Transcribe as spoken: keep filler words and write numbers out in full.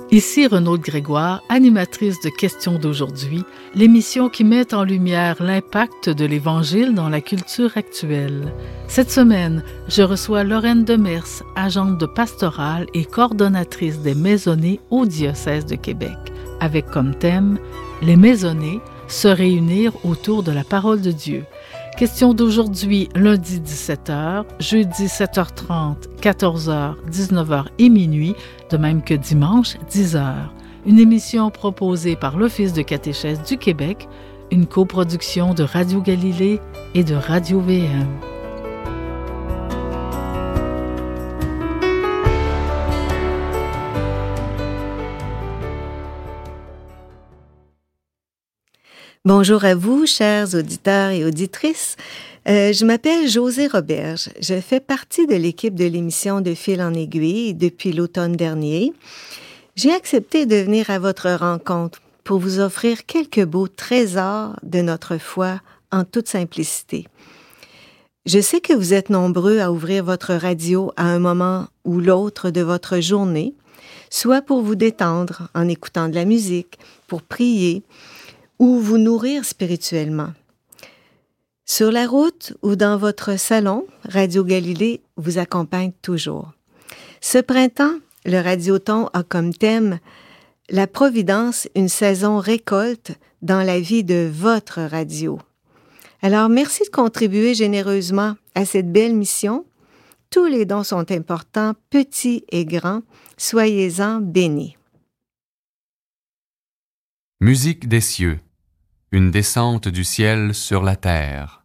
Ici Renaud Grégoire, animatrice de Questions d'aujourd'hui, l'émission qui met en lumière l'impact de l'Évangile dans la culture actuelle. Cette semaine, je reçois Lorraine Demers, agente de pastorale et coordonnatrice des maisonnées au diocèse de Québec, avec comme thème « Les maisonnées, se réunir autour de la parole de Dieu ». Question d'aujourd'hui, lundi dix-sept heures, jeudi sept heures trente, quatorze heures, dix-neuf heures et minuit, de même que dimanche dix heures. Une émission proposée par l'Office de catéchèse du Québec, une coproduction de Radio Galilée et de Radio V M. Bonjour à vous, chers auditeurs et auditrices. Euh, je m'appelle Josée Roberge. Je fais partie de l'équipe de l'émission De Fil en aiguille depuis l'automne dernier. J'ai accepté de venir à votre rencontre pour vous offrir quelques beaux trésors de notre foi en toute simplicité. Je sais que vous êtes nombreux à ouvrir votre radio à un moment ou l'autre de votre journée, soit pour vous détendre en écoutant de la musique, pour prier, ou vous nourrir spirituellement. Sur la route ou dans votre salon, Radio Galilée vous accompagne toujours. Ce printemps, le Radioton a comme thème « La Providence, une saison récolte dans la vie de votre radio ». Alors, merci de contribuer généreusement à cette belle mission. Tous les dons sont importants, petits et grands. Soyez-en bénis. Musique des cieux. Une descente du ciel sur la terre.